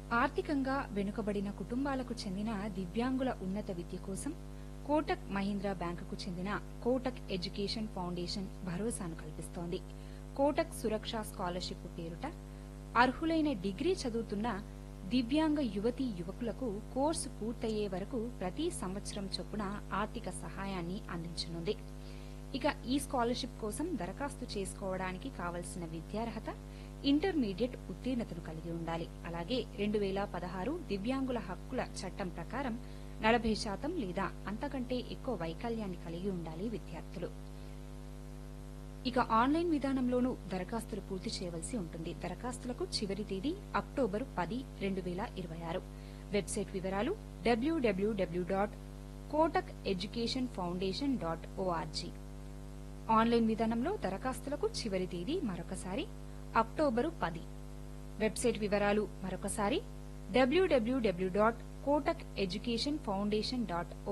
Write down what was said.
ఆర్థికంగా వెనుకబడిన కుటుంబాలకు చెందిన దివ్యాంగుల ఉన్నత విద్య కోసం కోటక్ మహీంద్రా బ్యాంకుకు చెందిన కోటక్ ఎడ్యుకేషన్ ఫౌండేషన్ భరోసాను కల్పిస్తోంది. కోటక్ సురక్ష స్కాలర్షిప్ పేరుట అర్హులైన డిగ్రీ చదువుతున్న దివ్యాంగ యువతీ యువకులకు కోర్సు పూర్తయ్యే వరకు ప్రతి సంవత్సరం చొప్పున ఆర్థిక సహాయాన్ని అందించనుంది. ఇక ఈ స్కాలర్షిప్ కోసం దరఖాస్తు చేసుకోవడానికి కావలసిన విద్యార్హత ఇంటర్మీడియట్ ఉత్తీర్ణతను కలిగి ఉండాలి. అలాగే 2016 దివ్యాంగుల హక్కుల చట్టం ప్రకారం 40% లేదా అంతకంటే ఎక్కువ వైకల్యాన్ని కలిగి ఉండాలి విద్యార్థులు. ఇక ఆన్లైన్ విధానంలోనూ దరఖాస్తులు పూర్తి చేయవలసి ఉంటుంది. దరఖాస్తులకు చివరి తేదీ అక్టోబర్ 10, 2026. వెబ్సైట్ వివరాలు www.kotakeducationfoundation.org. ఆన్లైన్ విధానంలో దరఖాస్తులకు చివరి తేదీ మరొకసారి అక్టోబరు 10. వెబ్సైట్ వివరాలు మరొకసారి www.kotakeducationfoundation.org.